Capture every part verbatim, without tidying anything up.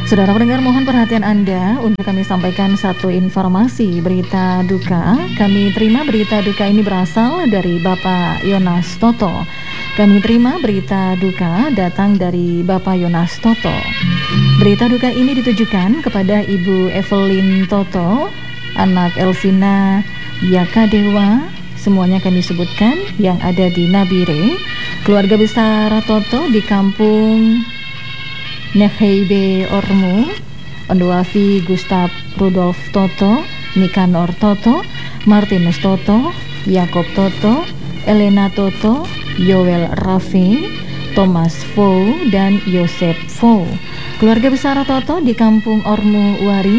Saudara pendengar, mohon perhatian Anda untuk kami sampaikan satu informasi berita duka. Kami terima berita duka ini berasal dari Bapak Yonas Toto. Kami terima berita duka datang dari Bapak Yonas Toto. Berita duka ini ditujukan kepada Ibu Evelyn Toto, anak Elsina Yakadewa, semuanya kami sebutkan, yang ada di Nabire. Keluarga besar Toto di kampung Nekheibe Ormu, Ondoavi Gustav Rudolf Toto, Nikanor Toto, Martinus Toto, Yakob Toto, Elena Toto, Yoel Raffi, Thomas Fou, dan Yosef Fou. Keluarga besar Toto di kampung Ormu Wari,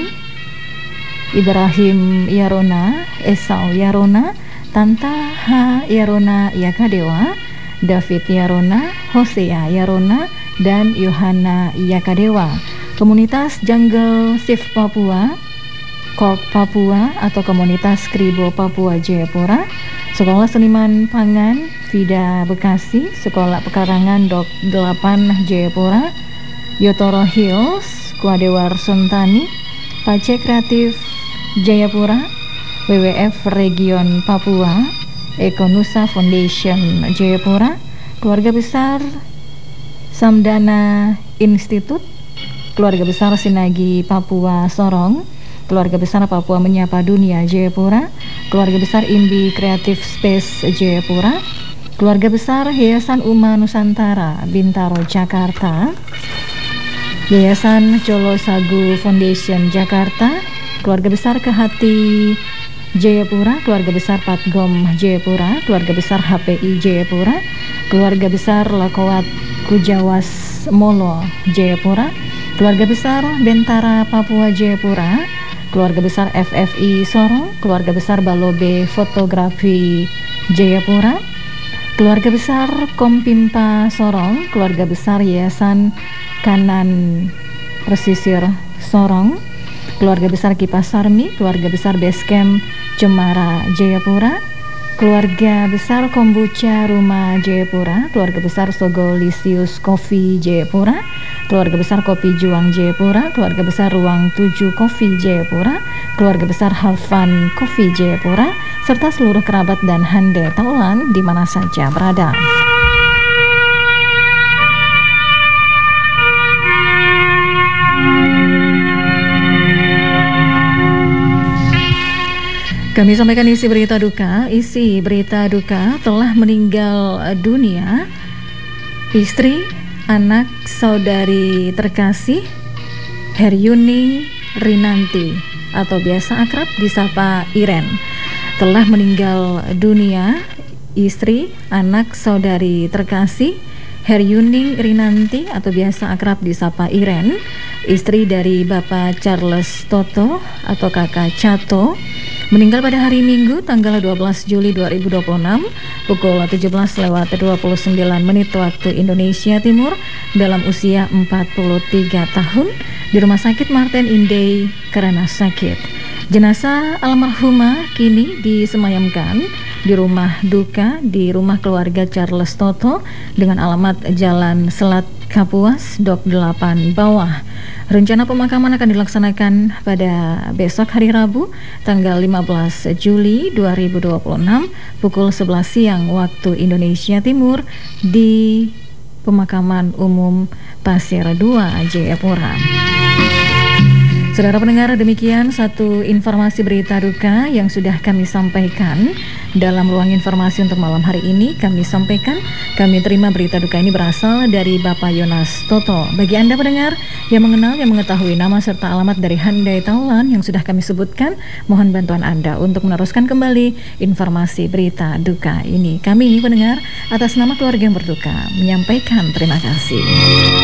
Ibrahim Yarona, Esau Yarona, Tanta H. Yarona Yakadewa, David Yarona, Hosea Yarona, dan Yohana Yakadewa. Komunitas Jungle Shift Papua, Kork Papua atau Komunitas Kribo Papua Jayapura, Sekolah Seniman Pangan Vida Bekasi, Sekolah Pekarangan Dok delapan Jayapura, Yotoro Hills, Kuadewar Suntani, Pace Kreatif Jayapura, W W F Region Papua, Ekonusa Foundation Jayapura, keluarga besar Samdana Institute, keluarga besar Sinagi Papua Sorong, keluarga besar Papua Menyapa Dunia Jayapura, keluarga besar Imbi Creative Space Jayapura, keluarga besar Yayasan Uma Nusantara Bintaro Jakarta, Yayasan Colo Sagu Foundation Jakarta, keluarga besar Kehati Jayapura, keluarga besar Patgom Jayapura, keluarga besar H P I Jayapura, keluarga besar Lakowat Kujawas Molo Jayapura, keluarga besar Bentara Papua Jayapura, keluarga besar F F I Sorong, keluarga besar Balobe Fotografi Jayapura, keluarga besar Kompimpa Sorong, keluarga besar Yayasan Kanan Pesisir Sorong, keluarga besar Kipas Sarmi, keluarga besar Basecamp Cemara Jayapura, keluarga besar Kombucha Rumah Jayapura, keluarga besar Sogolisius Coffee Jayapura, keluarga besar Kopi Juang Jayapura, keluarga besar Ruang tujuh Coffee Jayapura, keluarga besar Halfan Coffee Jayapura, serta seluruh kerabat dan hande taulan di mana saja berada. Kami sampaikan isi berita duka. Isi berita duka: telah meninggal dunia istri, anak, saudari terkasih Heryuni Rinanti atau biasa akrab disapa Iren. Telah meninggal dunia istri, anak, saudari terkasih Heryuni Rinanti atau biasa akrab disapa Iren, istri dari Bapak Charles Toto atau Kakak Cato, meninggal pada hari Minggu tanggal dua belas Juli dua ribu dua puluh enam pukul tujuh belas lewat dua puluh sembilan menit waktu Indonesia Timur dalam usia empat puluh tiga tahun di Rumah Sakit Martin Inday karena sakit. Jenazah almarhumah kini disemayamkan di rumah duka di rumah keluarga Charles Toto dengan alamat Jalan Selat Kapuas, Dok delapan Bawah. Rencana pemakaman akan dilaksanakan pada besok hari Rabu tanggal lima belas Juli dua ribu dua puluh enam pukul sebelas siang waktu Indonesia Timur di Pemakaman Umum Pasir dua Jayapura. Saudara pendengar, demikian satu informasi berita duka yang sudah kami sampaikan dalam ruang informasi untuk malam hari ini. Kami sampaikan, kami terima berita duka ini berasal dari Bapak Yonas Toto. Bagi Anda pendengar yang mengenal, yang mengetahui nama serta alamat dari handai taulan yang sudah kami sebutkan, mohon bantuan Anda untuk meneruskan kembali informasi berita duka ini. Kami pendengar atas nama keluarga yang berduka menyampaikan terima kasih.